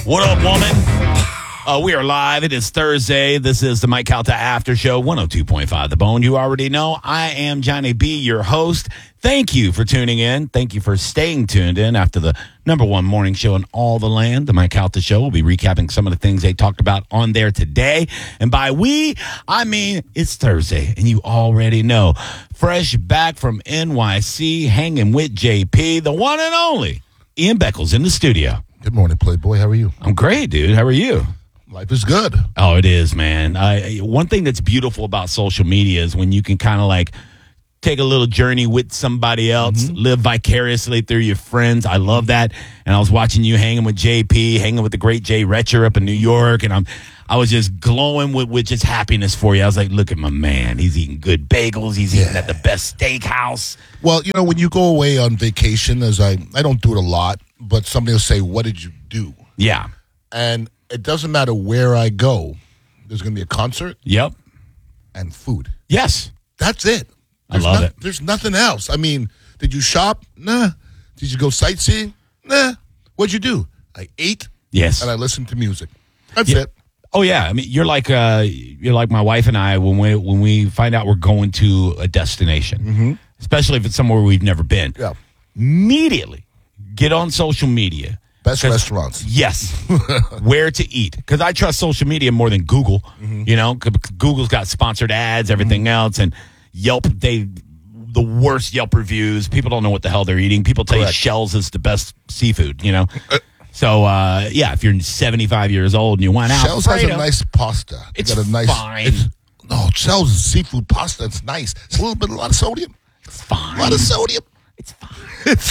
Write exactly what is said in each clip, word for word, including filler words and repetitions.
What up, woman? Uh, we are live. It is Thursday. This is the Mike Calta After Show, one oh two point five The Bone. You already know I am Johnny B, your host. Thank you for tuning in. Thank you for staying tuned in after the number one morning show in all the land, the Mike Calta Show. We'll be recapping some of the things they talked about on there today. And by we, I mean it's Thursday, and you already know. Fresh back from N Y C, hanging with J P, the one and only Ian Beckles in the studio. Good morning, Playboy. How are you? I'm great, dude. How are you? Life is good. Oh, it is, man. I, one thing that's beautiful about social media is when you can kind of like take a little journey with somebody else, mm-hmm. live vicariously through your friends. I love that. And I was watching you hanging with J P, hanging with the great Jay Retcher up in New York, and I'm I was just glowing with, with just happiness for you. I was like, look at my man. He's eating good bagels. He's eating yeah. at the best steakhouse. Well, you know, when you go away on vacation, as I, I don't do it a lot, but somebody will say, what did you do? Yeah. And it doesn't matter where I go. There's going to be a concert. Yep. And food. Yes. That's it. There's I love no, it. There's nothing else. I mean, did you shop? Nah. Did you go sightseeing? Nah. What'd you do? I ate. Yes. And I listened to music. That's yeah. it. Oh yeah, I mean you're like uh, you're like my wife and I when we when we find out we're going to a destination, mm-hmm. especially if it's somewhere we've never been. Yeah. Immediately get on social media. Best restaurants. Yes. Where to eat. Because I trust social media more than Google. Mm-hmm. You know, Google's got sponsored ads, everything mm-hmm. else, and Yelp, they the worst Yelp reviews. People don't know what the hell they're eating. People tell Correct. you Shell's is the best seafood, you know. So, uh, yeah, if you're seventy-five years old and you want out, Shell's has a nice pasta. It's got a nice, fine. It's, no, Shell's seafood pasta. It's nice. It's a little bit, a lot of sodium. It's fine. A lot of sodium. It's fine. It's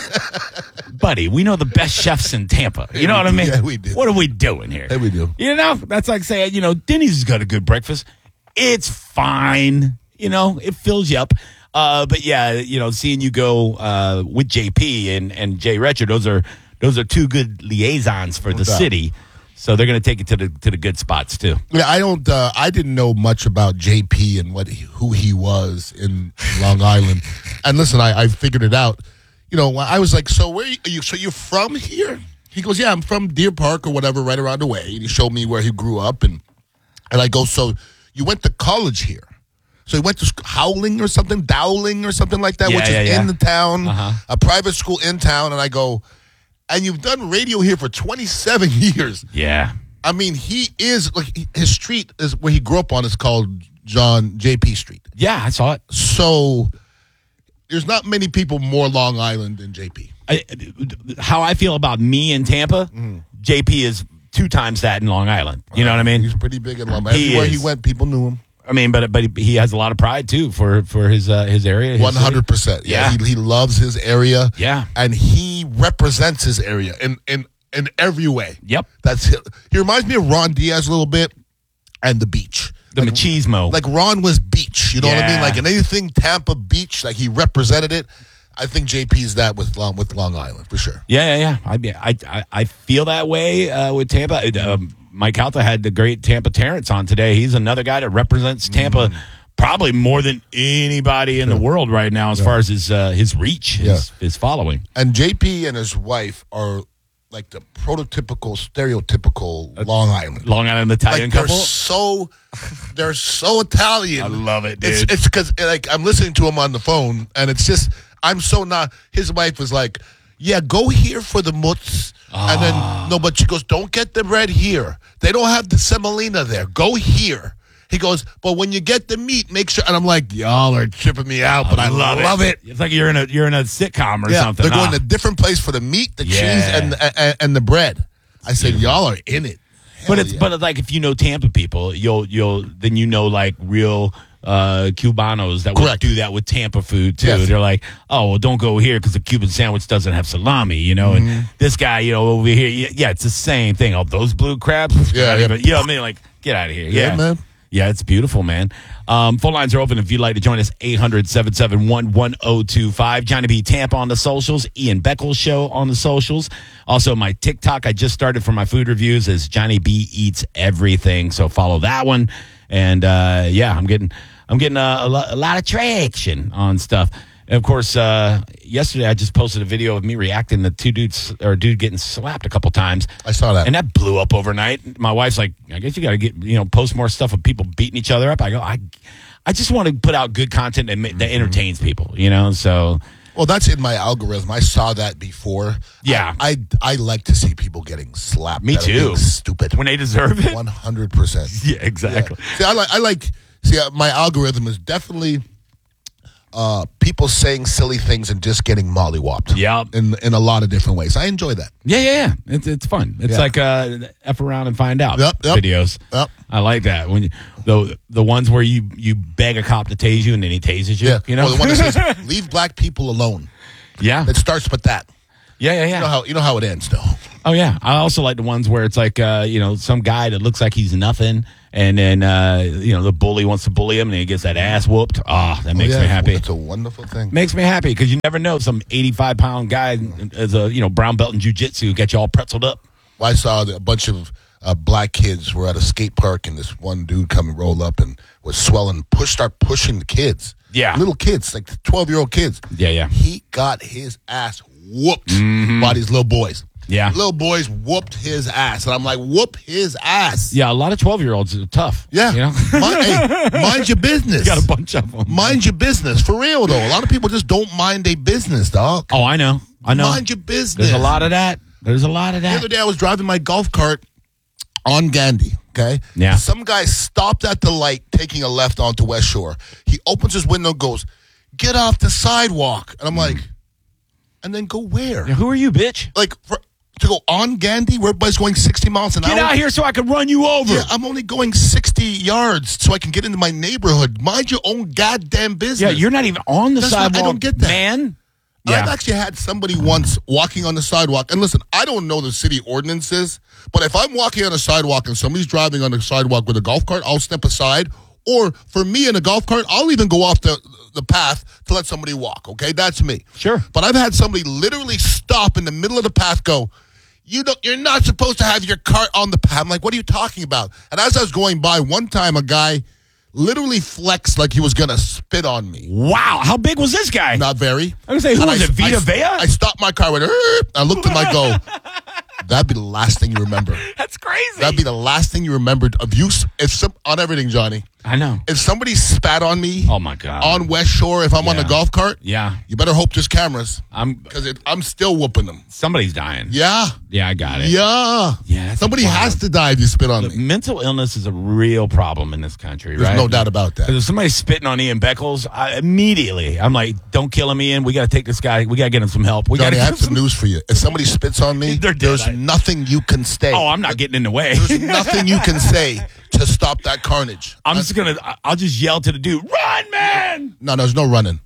fine. Buddy, we know the best chefs in Tampa. You know what I mean? Yeah, we do. What are we doing here? Yeah, we do. You know, that's like saying, you know, Denny's has got a good breakfast. It's fine. You know, it fills you up. Uh, but, yeah, you know, seeing you go uh, with J P and, and Jay Retcher, those are those are two good liaisons for No the doubt. city. So they're going to take it to the to the good spots, too. Yeah, I don't. Uh, I didn't know much about J P and what he, who he was in Long Island. And listen, I, I figured it out. You know, I was like, so where are you? So you're from here? He goes, yeah, I'm from Deer Park or whatever, right around the way. And he showed me where he grew up, and and I go, so you went to college here? So he went to Howling or something, Dowling or something like that, Yeah, which yeah, is yeah. in the town, Uh-huh. a private school in town. And I go, and you've done radio here for twenty-seven years. Yeah. I mean, he is, like, his street is where he grew up on is called John J P Street. Yeah, I saw it. So there's not many people more Long Island than J P. I, how I feel about me in Tampa, mm. J P is two times that in Long Island. You uh, know what I mean? He's pretty big in Long Island. He Everywhere is. he went, people knew him. I mean, but but he has a lot of pride too for for his uh, his area. One hundred percent. Yeah, he, he loves his area. Yeah, and he represents his area in in in every way. Yep, that's it. He reminds me of Ron Diaz a little bit, and the beach, the like, machismo. Like Ron was beach. You know yeah. what I mean? Like in anything Tampa beach, like he represented it. I think J P's that with Long with Long Island for sure. Yeah, yeah, yeah. I I I feel that way uh, with Tampa. Um, Mike Calta had the great Tampa Terrence on today. He's another guy that represents Tampa mm. probably more than anybody in yeah. the world right now as yeah. far as his uh, his reach, his, yeah. his following. And J P and his wife are like the prototypical, stereotypical uh, Long Island. Long Island Italian like couple? They're so, they're so Italian. I love it, dude. It's because like I'm listening to him on the phone, and it's just, I'm so not, his wife was like, yeah, go here for the mutz. Ah. And then, no, but she goes, don't get the bread here. They don't have the semolina there. Go here. He goes, but when you get the meat, make sure. And I'm like, y'all are tripping me out, but I, I love, love it. it. It's like you're in a you're in a sitcom or yeah, something. They're ah. going to a different place for the meat, the yeah. cheese, and, and and the bread. I said, y'all are in it. Hell but it's yeah. but it's like if you know Tampa people, you'll you'll then you know like real uh, Cubanos that Correct. would do that with Tampa food too. Yes. They're like, oh, well, don't go here because the Cuban sandwich doesn't have salami, you know. Mm-hmm. And this guy, you know, over here, yeah, it's the same thing. Oh, those blue crabs, yeah, yeah. Even, you know what I mean? Like, get out of here, yeah, yeah, man. Yeah, it's beautiful, man. Um, phone lines are open if you'd like to join us, eight hundred, seven seven one, one oh two five. Johnny B. Tampa on the socials, Ian Beckles Show on the socials. Also, my TikTok I just started for my food reviews is Johnny B. Eats Everything, so follow that one. And, uh, yeah, I'm getting I'm getting a, a, lot, a lot of traction on stuff. And of course, uh, yesterday I just posted a video of me reacting to two dudes or a dude getting slapped a couple times. I saw that. And that blew up overnight. My wife's like, I guess you got to get, you know, post more stuff of people beating each other up. I go, I, I just want to put out good content that, that entertains people, you know? So. Well, that's in my algorithm. I saw that before. Yeah. I I, I like to see people getting slapped. Me that are too. being stupid. When they deserve it. one hundred percent. Yeah, exactly. Yeah. See, I like, I like, see, uh, my algorithm is definitely uh, people saying silly things and just getting mollywopped. Yeah. In, in a lot of different ways. I enjoy that. Yeah, yeah, yeah. It's, it's fun. It's Yeah. like uh, F around and find out Yep, yep. videos. Yep. I like that. When you, the the ones where you, you beg a cop to tase you and then he tases you. Yeah. You know? Or the one that says, leave black people alone. yeah. It starts with that. Yeah, yeah, yeah. You know how, you know how it ends, though. Oh, yeah. I also like the ones where it's like, uh, you know, some guy that looks like he's nothing, and then, uh, you know, the bully wants to bully him, and he gets that ass whooped. Ah, that makes Oh, yeah. me happy. It's a wonderful thing. Makes me happy because you never know. Some eighty-five pound guy as a, you know, brown belt in jiu-jitsu get you all pretzeled up. I saw that a bunch of uh, black kids were at a skate park, and this one dude come and roll up and was swelling, push, start pushing the kids. Yeah. Little kids, like twelve-year-old kids. Yeah, yeah. He got his ass whooped Mm-hmm. by these little boys. Yeah. Little boys whooped his ass. And I'm like, whoop his ass. Yeah, a lot of twelve-year-olds are tough. Yeah. You know? mind, hey, mind your business. Got a bunch of them. Mind your business. For real, though. A lot of people just don't mind their business, dog. Oh, I know. I know. Mind your business. There's a lot of that. There's a lot of The that. other day, I was driving my golf cart on Gandhi, okay? Yeah. Some guy stopped at the light taking a left onto West Shore. He opens his window and goes, get off the sidewalk. And I'm like, and then go where? Yeah, who are you, bitch? Like, for, to go on Gandhi where everybody's going sixty miles an Get hour? out here so I can run you over. Yeah, I'm only going sixty yards so I can get into my neighborhood. Mind your own goddamn business. Yeah, you're not even on the That's not- I sidewalk, don't get that. man. I've Yeah. actually had somebody once walking on the sidewalk. And listen, I don't know the city ordinances, but if I'm walking on a sidewalk and somebody's driving on the sidewalk with a golf cart, I'll step aside. Or for me in a golf cart, I'll even go off the, the path to let somebody walk, okay? That's me. Sure. But I've had somebody literally stop in the middle of the path, go, you don't, you're not supposed to have your cart on the path. I'm like, what are you talking about? And as I was going by, one time a guy literally flexed like he was going to spit on me. Wow, how big was this guy? Not very. I was gonna say, who And was I- it, Vita I, Vea? I stopped my car, went, "Er," I looked at my go, that'd be the last thing you remember. That's crazy. That'd be the last thing you remembered of you, if some, on everything, Johnny. I know. If somebody spat on me Oh my god. on West Shore, if I'm on Yeah. the golf cart, Yeah, you better hope there's cameras I'm. because I'm still whooping them. Somebody's dying. Yeah. Yeah, I got it. Yeah. Yeah, that's Somebody wild. has to die if you spit on Look, me. mental illness is a real problem in this country, There's right? no doubt about that. If somebody's spitting on Ian Beckles, I, immediately I'm like, "Don't kill him, Ian. We got to take this guy. We got to get him some help. We got Johnny, to I get have him some some." news for you. If somebody spits on me, They're dead. there's I- nothing you can say. Oh, I'm not getting in the way. There's nothing you can say to stop that carnage. I'm just gonna. I- I'll just yell to the dude, "Run, man!" No, there's no running.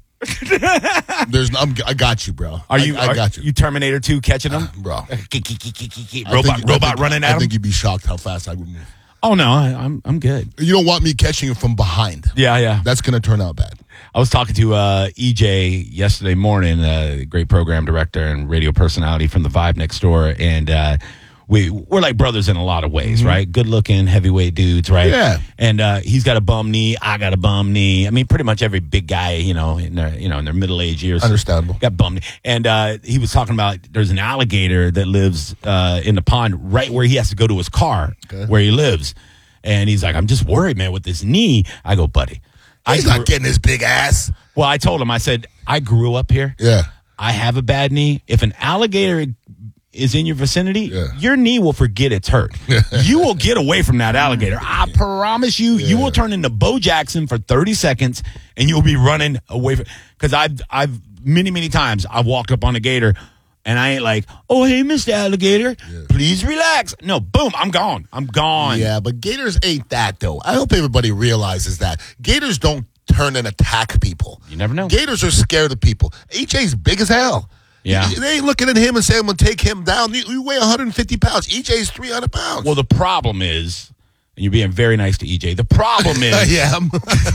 There's no, I'm, I got you, bro. Are you? I, I are got you, You Terminator two catching him? bro. I robot, think- I robot think- running I at him. think you'd be shocked how fast I would move. Oh no, I, I'm I'm good. You don't want me catching you from behind. Yeah, yeah. That's going to turn out bad. I was talking to uh, E J yesterday morning, uh, great program director and radio personality from the Vibe Next Door, and uh, we we're like brothers in a lot of ways, right? Good looking, heavyweight dudes, right? Yeah. And uh, he's got a bum knee, I got a bum knee. I mean, pretty much every big guy, you know, in their you know in their middle age years, Understandable. got bum knee. And uh, he was talking about there's an alligator that lives uh, in the pond right where he has to go to his car, Okay. where he lives. And he's like, I'm just worried, man, with this knee. I go, buddy. I He's grew- not getting his big ass. well, I told him, I said, I grew up here. Yeah. I have a bad knee. If an alligator is in your vicinity, Yeah. your knee will forget it's hurt. You will get away from that alligator. I promise you, you will turn into Bo Jackson for thirty seconds and you'll be running away from because I've I've many, many times I've walked up on a gator and I ain't like, oh hey, Mister Alligator, please relax. No, boom, I'm gone. I'm gone. Yeah, but gators ain't that, though. I hope everybody realizes that. Gators don't turn and attack people. You never know. Gators are scared of people. H A's big as hell. Yeah. They ain't looking at him and saying, I'm going to take him down. You, you weigh one hundred fifty pounds. E J's three hundred pounds. Well, the problem is, and you're being very nice to E J. The problem is, yeah. I'm-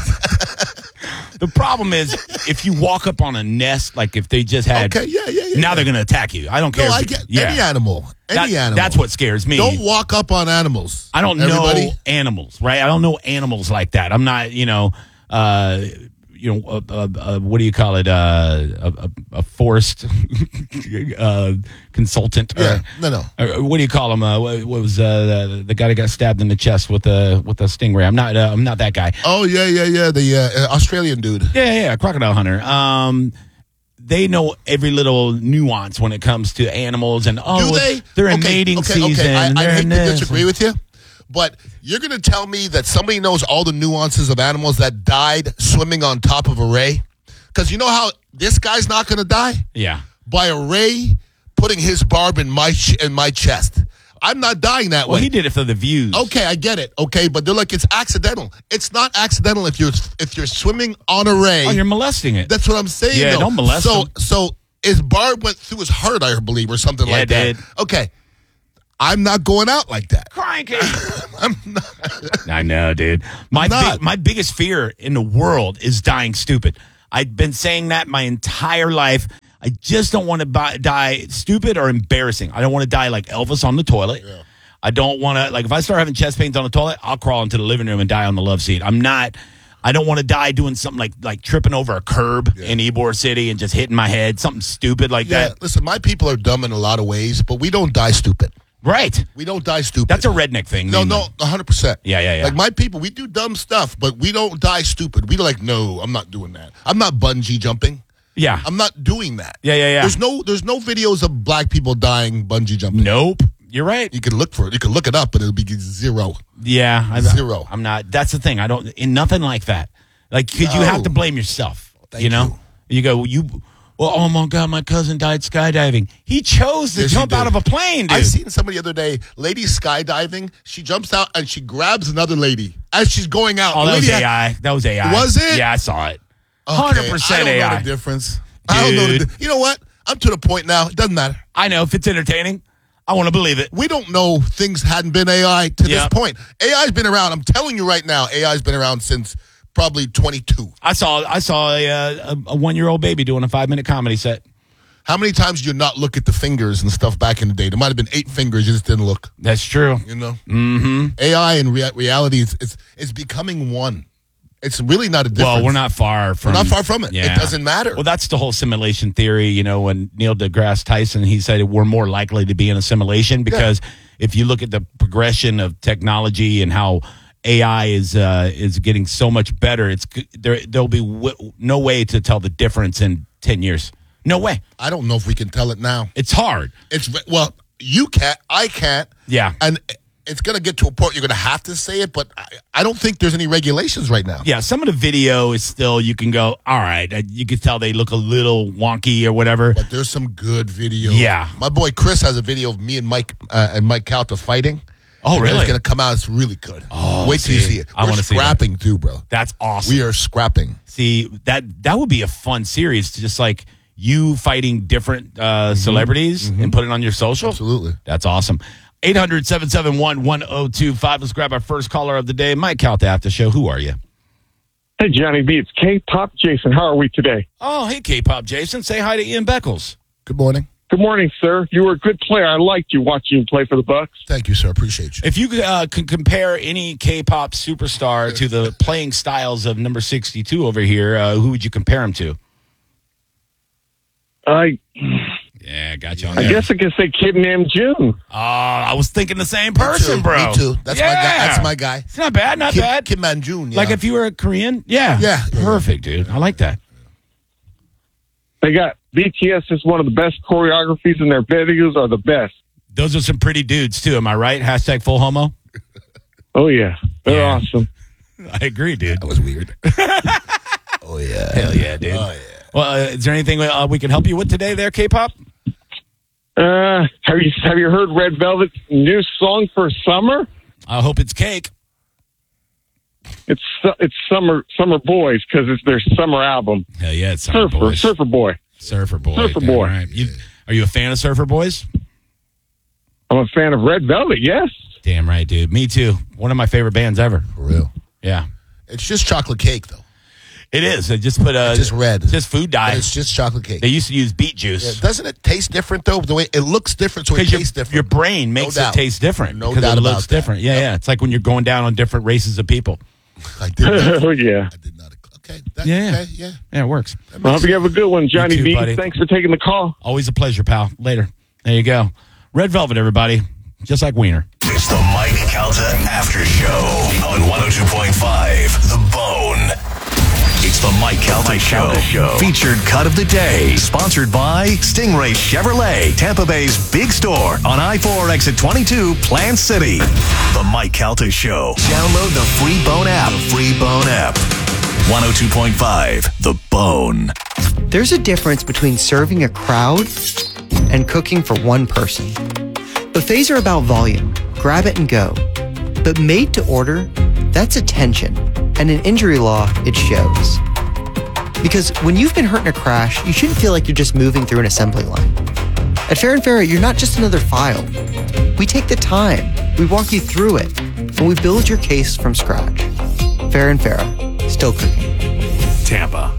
the problem is, if you walk up on a nest, like if they just had, Okay, yeah, yeah, yeah, now yeah. they're gonna attack you. I don't care. no, if I you- get yeah. any animal. Any That- animal. That's what scares me. Don't walk up on animals. I don't Everybody. know animals, right? I don't know animals like that. I'm not, you know, uh, you know, a, a, a, what do you call it? Uh, a, a, a forced uh, consultant. Yeah, Or, no, no. or what do you call him? Uh, what, what was uh, the, the guy that got stabbed in the chest with a with a stingray? I'm not. Uh, I'm not that guy. Oh yeah, yeah, yeah. The uh, Australian dude. Yeah, yeah, yeah, crocodile hunter. Um, they know every little nuance when it comes to animals, and oh, Do they? they're in okay, mating okay, season. Okay. I, I they're hate in to this. disagree with you, but you're going to tell me that somebody knows all the nuances of animals that died swimming on top of a ray? Because you know how this guy's not going to die? Yeah. By a ray putting his barb in my ch- in my chest. I'm not dying that Well, way. he did it for the views. Okay, I get it. Okay, but they're like it's accidental. It's not accidental if you're if you're swimming on a ray. Oh, you're molesting it. That's what I'm saying. Yeah, though. don't molest So them. so his barb went through his heart, I believe, or something Yeah, like it that. did. Okay, I'm not going out like that. Cranky. I'm not. I know, dude. My not. big, my biggest fear in the world is dying stupid. I've been saying that my entire life. I just don't want to buy, die stupid or embarrassing. I don't want to die like Elvis on the toilet. Yeah. I don't want to, like, if I start having chest pains on the toilet, I'll crawl into the living room and die on the love seat. I'm not, I don't want to die doing something like like tripping over a curb Yeah. in Ybor City and just hitting my head, something stupid like Yeah, that. listen, my people are dumb in a lot of ways, but we don't die stupid. Right. We don't die stupid. That's a redneck thing. no, mainly. no, one hundred percent. Yeah, yeah, yeah. Like my people, we do dumb stuff, but we don't die stupid. We're like, no, I'm not doing that. I'm not bungee jumping. Yeah. I'm not doing that. Yeah, yeah, yeah. There's no, there's no videos of black people dying bungee jumping. Nope. You're right. You can look for it. You can look it up, but it'll be zero. Yeah. I, Zero. I'm not. That's the thing. I don't, in nothing like that. Like, because you No. have to blame yourself. Thank you know? You go, well, you, well, oh my God, my cousin died skydiving. He chose to Yes, he jump did. out of a plane, dude. I seen somebody the other day, lady skydiving. She jumps out and she grabs another lady as she's going out. Oh, The that was lady A had- I. That was A I. Was it? Yeah, I saw it. Okay, Hundred percent I don't A know I. the difference. I don't know. The, Dude. di- you know what? I'm to the point now. It doesn't matter. I know if it's entertaining, I want to believe it. We don't know things hadn't been A I to Yeah. this point. A I's been around. I'm telling you right now, A I's been around since probably twenty-two. I saw. I saw a, uh, a, a one year old baby doing a five minute comedy set. How many times do you not look at the fingers and stuff back in the day? There might have been eight fingers. You just didn't look. That's true. You know, Mm-hmm. A I and rea- reality is it's, it's becoming one. It's really not a difference. Well, we're not far from. We're not far from it. Yeah. It doesn't matter. Well, that's the whole simulation theory. You know, when Neil deGrasse Tyson, he said we're more likely to be in a simulation because if you look at the progression of technology and how A I is uh, is getting so much better, it's g- there. There'll be w- no way to tell the difference in ten years. No way. I don't know if we can tell it now. It's hard. It's well, you can't. I can't. Yeah. And it's going to get to a point you're going to have to say it, but I, I don't think there's any regulations right now. Yeah, some of the video is still, you can go, all right, uh, you can tell they look a little wonky or whatever. But there's some good video. Yeah. My boy Chris has a video of me and Mike uh, and Mike Calta fighting. Oh, And really? It's going to come out. It's really good. Oh, Wait till you see, see it. I We're wanna see that. scrapping too, bro. That's awesome. We are scrapping. See, that that would be a fun series to just like you fighting different uh, celebrities and put it on your social. Absolutely. That's awesome. eight hundred, seven seven one, one oh two five. Let's grab our first caller of the day. Mike Calta after show. Who are you? Hey, Johnny B. It's K-Pop Jason. How are we today? Oh, hey, K-Pop Jason. Say hi to Ian Beckles. Good morning. Good morning, sir. You were a good player. I liked you watching you play for the Bucks. Thank you, sir. Appreciate you. If you uh, can compare any K-pop superstar to the playing styles of number sixty-two over here, uh, who would you compare him to? I Yeah, got you on I there. guess I could say Kid Namjoon. Oh, I was thinking the same person, Me too. bro. Me too. That's my guy. Yeah. That's my guy. It's not bad, not Kim, bad. Kim Man-jun. Yeah. Like if you were a Korean? Yeah. Yeah. Perfect, dude. I like that. They got B T S is one of the best choreographies, and their videos are the best. Those are some pretty dudes, too. Am I right? Hashtag full homo? Oh, yeah. They're Yeah. awesome. I agree, dude. That was weird. Oh, yeah. Hell yeah, dude. Oh, yeah. Well, uh, is there anything uh, we can help you with today there, K-pop? Uh, have you have you heard Red Velvet's new song for summer? I hope it's cake. It's su- it's summer summer boys because it's their summer album. Hell yeah, it's Summer Surfer Boys. Surfer Boy. Surfer Boy. Surfer Damn Boy. right. You, are you a fan of Surfer Boys? I'm a fan of Red Velvet. Yes. Damn right, dude. Me too. One of my favorite bands ever. For real. Yeah. It's just chocolate cake, though. It is. They just put a Just red. just food But dye. it's just chocolate cake. They used to use beet Yeah, juice doesn't it taste different, though? The way it looks different, so it because your, tastes different. your brain makes No it doubt. taste different No because doubt it about looks that. different. Yeah, Yep. yeah. It's like when you're going down on different races of people. I did not, Oh yeah. I did not Okay. That, Yeah, yeah. okay, yeah. Yeah, it works. I hope you have a good one, Johnny too, B. buddy. Thanks for taking the call. Always a pleasure, pal. Later. There you go. Red Velvet, everybody. Just like Wiener. It's the Mike Calta After Show on one oh two point five The Bone. It's the Mike Calta, Mike Calta Show. Show. Featured cut of the day. Sponsored by Stingray Chevrolet, Tampa Bay's big store on I four exit twenty-two, Plant City. The Mike Calta Show. Download the free Bone app. The free Bone app. one oh two point five The Bone. There's a difference between serving a crowd and cooking for one person. Buffets are about volume. Grab it and go. But made to order, that's attention. And in injury law, it shows. Because when you've been hurt in a crash, you shouldn't feel like you're just moving through an assembly line. At Fair and Fair, you're not just another file. We take the time, we walk you through it, and we build your case from scratch. Fair and Fair, still cooking. Tampa.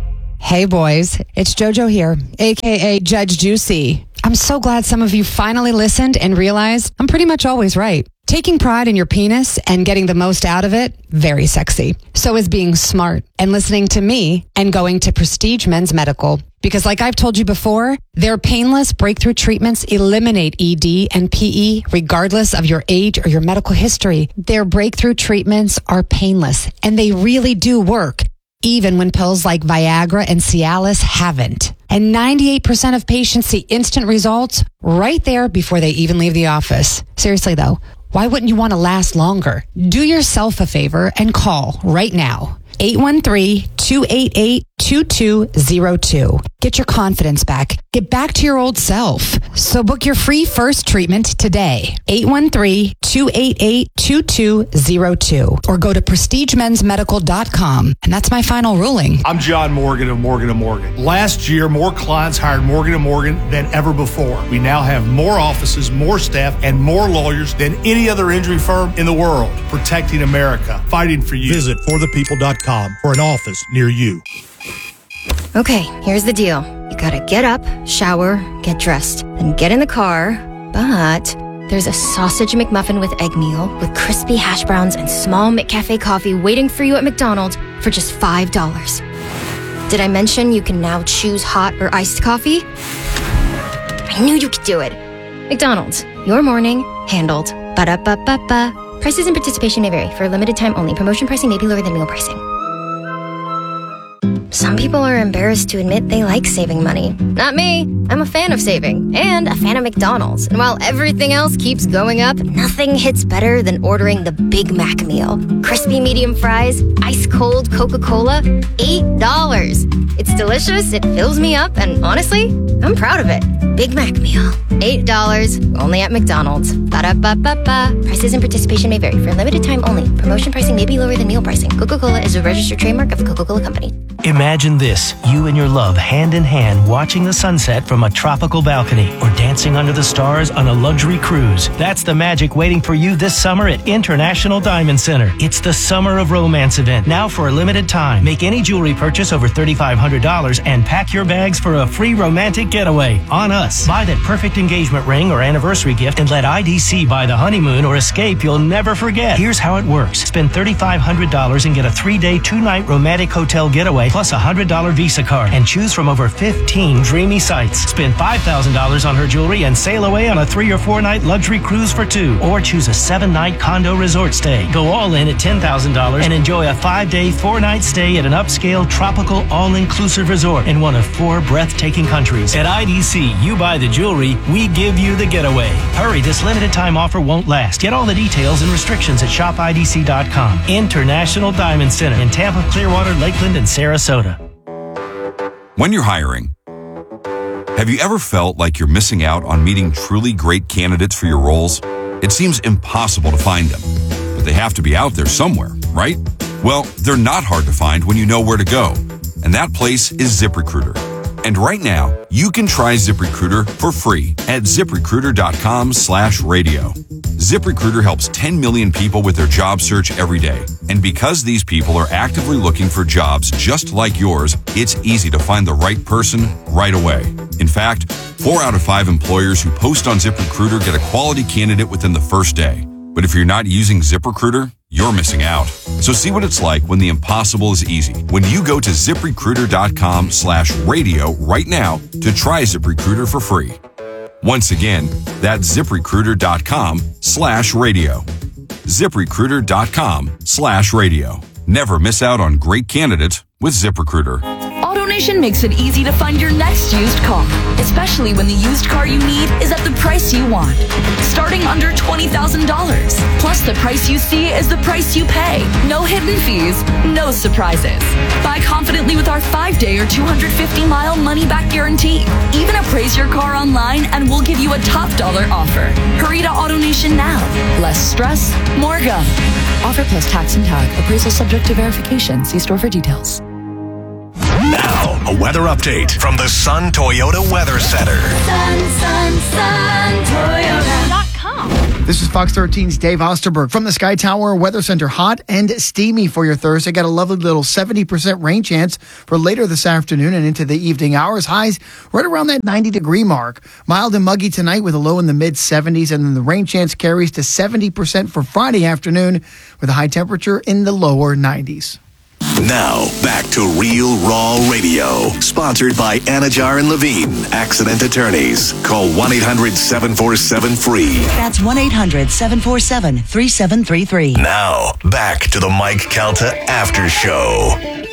Hey boys, it's JoJo here, aka Judge Juicy. I'm so glad some of you finally listened and realized I'm pretty much always right. Taking pride in your penis and getting the most out of it, very sexy. So is being smart and listening to me and going to Prestige Men's Medical. Because like I've told you before, their painless breakthrough treatments eliminate E D and P E regardless of your age or your medical history. Their breakthrough treatments are painless and they really do work, even when pills like Viagra and Cialis haven't. And ninety-eight percent of patients see instant results right there before they even leave the office. Seriously though, why wouldn't you want to last longer? Do yourself a favor and call right now. eight one three, two eight eight, two two zero two. Get your confidence back. Get back to your old self. So book your free first treatment today. eight one three, two eight eight, two two zero two. Or go to prestige mens medical dot com. And that's my final ruling. I'm John Morgan of Morgan and Morgan. Last year, more clients hired Morgan and Morgan than ever before. We now have more offices, more staff, and more lawyers than any other injury firm in the world. Protecting America. Fighting for you. Visit for the people dot com for an office near you. Okay, here's the deal. You gotta get up, shower, get dressed, then get in the car, but there's a sausage McMuffin with egg meal with crispy hash browns and small McCafe coffee waiting for you at McDonald's for just five dollars. Did I mention you can now choose hot or iced coffee? I knew you could do it. McDonald's, your morning, handled. Ba-da-ba-ba-ba. Prices and participation may vary. For a limited time only. Promotion pricing may be lower than meal pricing. Some people are embarrassed to admit they like saving money. Not me. I'm a fan of saving and a fan of McDonald's. And while everything else keeps going up, nothing hits better than ordering the Big Mac meal. Crispy medium fries, ice cold Coca-Cola, eight dollars. It's delicious, it fills me up, and honestly, I'm proud of it. Big Mac meal, eight dollars, only at McDonald's. Ba-da-ba-ba-ba. Prices and participation may vary. For a limited time only. Promotion pricing may be lower than meal pricing. Coca-Cola is a registered trademark of the Coca-Cola Company. Imagine this, you and your love hand in hand watching the sunset from a tropical balcony or dancing under the stars on a luxury cruise. That's the magic waiting for you this summer at International Diamond Center. It's the Summer of Romance event, now for a limited time. Make any jewelry purchase over three thousand five hundred dollars and pack your bags for a free romantic getaway on us. Buy that perfect engagement ring or anniversary gift and let I D C buy the honeymoon or escape you'll never forget. Here's how it works. Spend three thousand five hundred dollars and get a three-day, two-night romantic hotel getaway plus a one hundred dollars Visa card and choose from over fifteen dreamy sites. Spend five thousand dollars on her jewelry and sail away on a three or four night luxury cruise for two. Or choose a seven night condo resort stay. Go all in at ten thousand dollars and enjoy a five day, four night stay at an upscale, tropical, all-inclusive resort in one of four breathtaking countries. At I D C, you buy the jewelry, we give you the getaway. Hurry, this limited time offer won't last. Get all the details and restrictions at shop I D C dot com. International Diamond Center in Tampa, Clearwater, Lakeland, and Sarasota. When you're hiring, have you ever felt like you're missing out on meeting truly great candidates for your roles? It seems impossible to find them, but they have to be out there somewhere, right? Well, they're not hard to find when you know where to go, and that place is ZipRecruiter. And right now, you can try ZipRecruiter for free at ZipRecruiter.com slash radio. ZipRecruiter helps ten million people with their job search every day. And because these people are actively looking for jobs just like yours, it's easy to find the right person right away. In fact, four out of five employers who post on ZipRecruiter get a quality candidate within the first day. But if you're not using ZipRecruiter, you're missing out. So see what it's like when the impossible is easy. When you go to ZipRecruiter.com slash radio right now to try ZipRecruiter for free. Once again, that's ZipRecruiter.com slash radio. ZipRecruiter.com slash radio. Never miss out on great candidates with ZipRecruiter. AutoNation makes it easy to find your next used car, especially when the used car you need is at the price you want. Starting under twenty thousand dollars. Plus, the price you see is the price you pay. No hidden fees, no surprises. Buy confidently with our five-day or two hundred fifty mile money-back guarantee. Even appraise your car online and we'll give you a top dollar offer. Hurry to AutoNation now. Less stress, more go. Offer plus tax and tag. Appraisal subject to verification. See store for details. Now, a weather update from the Sun Toyota Weather Center. Sun, sun, sun, Toyota dot com. This is Fox thirteen's Dave Osterberg from the Sky Tower Weather Center. Hot and steamy for your Thursday. Got a lovely little seventy percent rain chance for later this afternoon and into the evening hours. Highs right around that ninety degree mark. Mild and muggy tonight with a low in the mid seventies, and then the rain chance carries to seventy percent for Friday afternoon with a high temperature in the lower nineties. Now, back to Real Raw Radio. Sponsored by Anajar and Levine, Accident Attorneys. Call one eight hundred seven four seven free. That's one eight hundred seven four seven three seven three three. Now, back to the Mike Calta After Show.